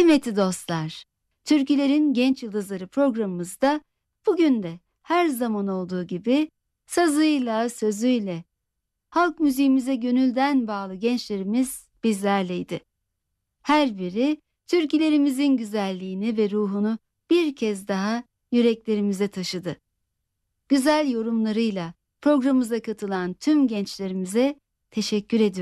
Kıymetli dostlar, Türkülerin Genç Yıldızları programımızda bugün de her zaman olduğu gibi sazıyla, sözüyle, halk müziğimize gönülden bağlı gençlerimiz bizlerleydi. Her biri türkülerimizin güzelliğini ve ruhunu bir kez daha yüreklerimize taşıdı. Güzel yorumlarıyla programımıza katılan tüm gençlerimize teşekkür ediyorum.